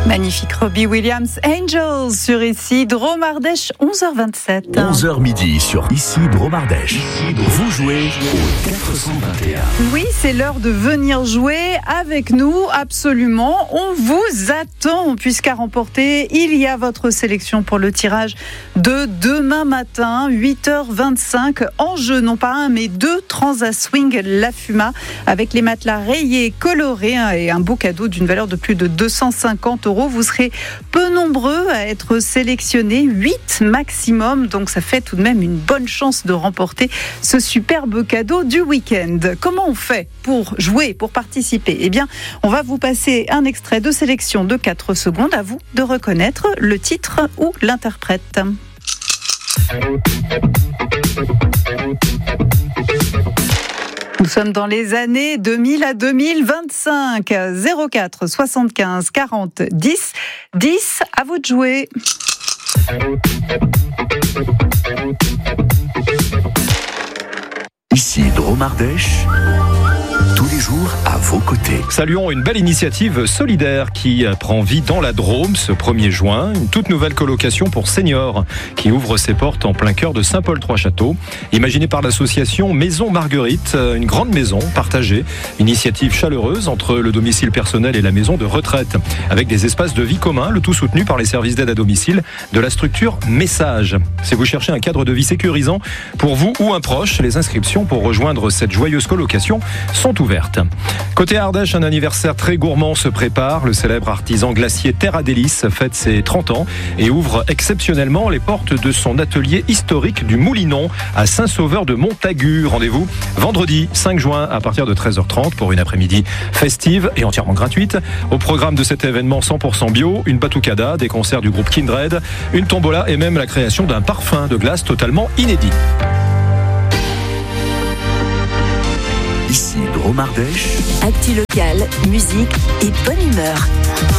Magnifique Robbie Williams, Angels sur ici, Drôme Ardèche, 11h27. 11h midi sur ici, Drôme Ardèche. Vous jouez au 421. Oui, c'est l'heure de venir jouer avec nous, absolument. On vous attend, puisqu'à remporter, il y a votre sélection pour le tirage de demain matin, 8h25. En jeu, non pas un, mais 2 Transat Swing La Fuma, avec les matelas rayés, colorés et un beau cadeau d'une valeur de plus de 250 €. Vous serez peu nombreux à être sélectionnés, 8 maximum, donc ça fait tout de même une bonne chance de remporter ce superbe cadeau du week-end. Comment on fait pour jouer, pour participer ? Eh bien, on va vous passer un extrait de sélection de 4 secondes, à vous de reconnaître le titre ou l'interprète. Nous sommes dans les années 2000 à 2025. 04 75 40 10 10. À vous de jouer. Ici, Drôme Ardèche. Tous les jours à vos côtés. Saluons une belle initiative solidaire qui prend vie dans la Drôme ce 1er juin. Une toute nouvelle colocation pour seniors qui ouvre ses portes en plein cœur de Saint-Paul-Trois-Châteaux. Imaginée par l'association Maison Marguerite, une grande maison partagée. Initiative chaleureuse entre le domicile personnel et la maison de retraite. Avec des espaces de vie communs, le tout soutenu par les services d'aide à domicile de la structure Message. Si vous cherchez un cadre de vie sécurisant pour vous ou un proche, les inscriptions pour rejoindre cette joyeuse colocation sont ouvertes. Côté Ardèche, un anniversaire très gourmand se prépare. Le célèbre artisan glacier Terra Délice fête ses 30 ans et ouvre exceptionnellement les portes de son atelier historique du Moulinon à Saint-Sauveur de Montagu. Rendez-vous vendredi 5 juin à partir de 13h30 pour une après-midi festive et entièrement gratuite. Au programme de cet événement 100% bio, une batucada, des concerts du groupe Kindred, une tombola et même la création d'un parfum de glace totalement inédit. Ici, Drôme Ardèche. Actu local, musique et bonne humeur.